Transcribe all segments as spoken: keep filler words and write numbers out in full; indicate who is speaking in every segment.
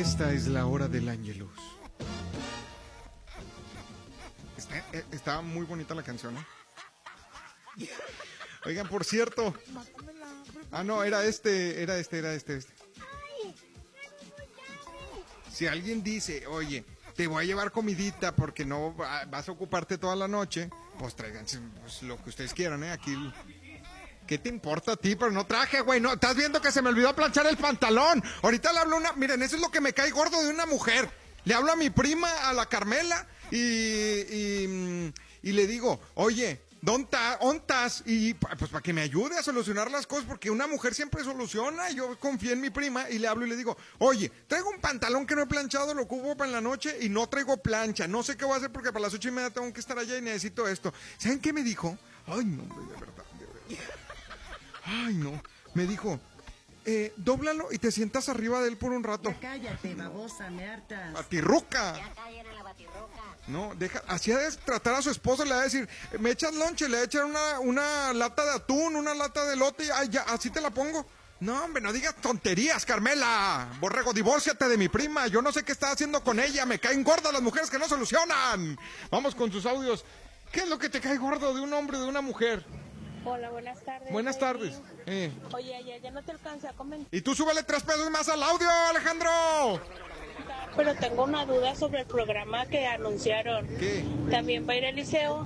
Speaker 1: Esta es la hora del Ángelus. Está, eh, estaba muy bonita la canción, ¿eh? Oigan, por cierto. Ah, no, era este, era este, era este, este. Si alguien dice, oye, te voy a llevar comidita porque no vas a ocuparte toda la noche, pues tráiganse pues, lo que ustedes quieran, ¿eh? Aquí... ¿Qué te importa a ti? Pero no traje, güey. No, estás viendo que se me olvidó planchar el pantalón. Ahorita le hablo a una... Miren, eso es lo que me cae gordo de una mujer. Le hablo a mi prima, a la Carmela, y, y, y le digo, oye, ¿dónde estás? Y pues para que me ayude a solucionar las cosas, porque una mujer siempre soluciona. Yo confío en mi prima y le hablo y le digo, oye, traigo un pantalón que no he planchado, lo ocupo para en la noche y no traigo plancha. No sé qué voy a hacer porque para las ocho y media tengo que estar allá y necesito esto. ¿Saben qué me dijo? Ay, no, hombre, de verdad, de verdad. Ay, no. Me dijo, eh, dóblalo y te sientas arriba de él por un rato.
Speaker 2: Ya cállate, babosa, me hartas.
Speaker 1: Batirruca.
Speaker 3: Ya callen a la batirroca.
Speaker 1: No, deja, así ha de tratar a su esposa, le va a decir, me echas lonche, le va a echar una, una lata de atún, una lata de elote, y ay, ya, así te la pongo. No, hombre, no digas tonterías, Carmela. Borrego, divórciate de mi prima. Yo no sé qué está haciendo con ella. Me caen gordas las mujeres que no solucionan. Vamos con sus audios. ¿Qué es lo que te cae gordo de un hombre o de una mujer?
Speaker 4: Hola, buenas tardes.
Speaker 1: Buenas tardes. Eh.
Speaker 4: Oye, ayer ya no te alcancé a comentar.
Speaker 1: Y tú súbele tres pesos más al audio, Alejandro.
Speaker 4: Pero tengo una duda sobre el programa que anunciaron.
Speaker 1: ¿Qué?
Speaker 4: ¿También va a ir al liceo?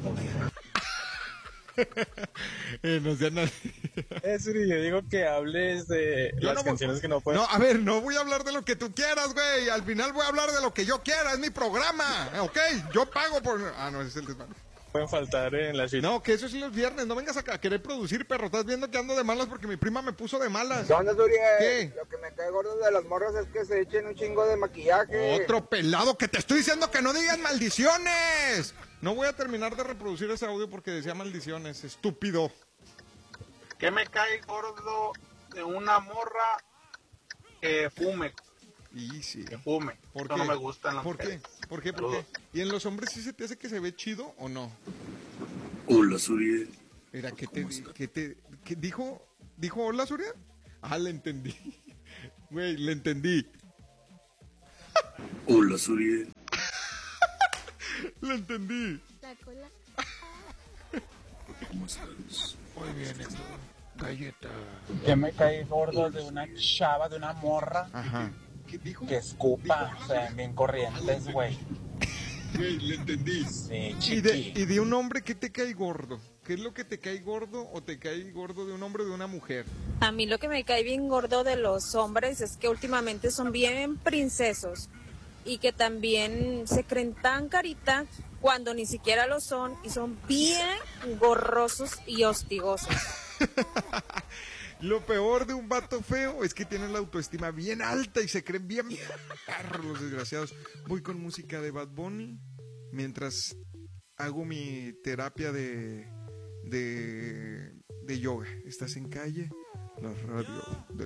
Speaker 1: eh, no sean así.
Speaker 5: Es yo digo que hables de
Speaker 1: Yo
Speaker 5: las
Speaker 1: no
Speaker 5: canciones
Speaker 1: voy...
Speaker 5: que no puedes.
Speaker 1: No, a ver, no voy a hablar de lo que tú quieras, güey. Al final voy a hablar de lo que yo quiera. Es mi programa, ¿ok? Yo pago por... Ah, no, ese es el desmadre.
Speaker 5: Pueden faltar en la suite.
Speaker 1: No, que eso es los viernes. No vengas a querer producir, perro. Estás viendo que ando de malas porque mi prima me puso de malas.
Speaker 6: ¿Qué onda, Suriel?
Speaker 1: ¿Qué?
Speaker 6: Lo que me cae gordo de las morras es que se echen un chingo de maquillaje.
Speaker 1: Otro pelado que te estoy diciendo que no digan maldiciones. No voy a terminar de reproducir ese audio porque decía maldiciones. Estúpido.
Speaker 7: ¿Qué me cae gordo de una morra que fume?
Speaker 1: Y sí.
Speaker 7: Que fume.
Speaker 1: ¿Por
Speaker 7: Eso
Speaker 1: qué?
Speaker 7: no me gustan las
Speaker 1: ¿Por qué?
Speaker 7: mujeres.
Speaker 1: ¿Por qué? ¿Por qué? ¿Y en los hombres sí se te hace que se ve chido o no?
Speaker 8: Hola, Suriel.
Speaker 1: Mira, ¿qué te, qué te qué dijo? ¿Dijo hola, Suriel? Ah, le entendí. Güey, le entendí.
Speaker 8: Hola, Suriel.
Speaker 1: Le entendí.
Speaker 3: La cola.
Speaker 8: ¿Cómo estás?
Speaker 1: Muy bien, esto. Galleta.
Speaker 9: Que me cae gordo de una chava, de una morra.
Speaker 1: Ajá. ¿Qué dijo?
Speaker 9: Que escupa, o sea, bien corrientes, güey.
Speaker 1: Güey, le entendí.
Speaker 9: Sí,
Speaker 1: Y de,
Speaker 9: chiqui.
Speaker 1: y de un hombre, ¿qué te cae gordo? ¿Qué es lo que te cae gordo o te cae gordo de un hombre o de una mujer?
Speaker 10: A mí lo que me cae bien gordo de los hombres es que últimamente son bien princesos y que también se creen tan caritas cuando ni siquiera lo son y son bien gorrosos y hostigosos.
Speaker 1: Lo peor de un vato feo es que tienen la autoestima bien alta y se creen bien perros los desgraciados. Voy con música de Bad Bunny mientras hago mi terapia de, de, de yoga. ¿Estás en calle? La radio de